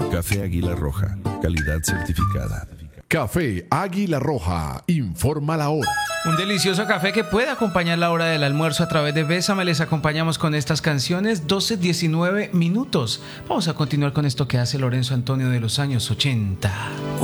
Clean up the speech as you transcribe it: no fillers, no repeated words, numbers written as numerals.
Café Águila Roja, calidad certificada. Café Águila Roja, informa la hora. Un delicioso café que puede acompañar la hora del almuerzo a través de Bésame. Les acompañamos con estas canciones, 12:19 minutos. Vamos a continuar con esto que hace Lorenzo Antonio de los años 80.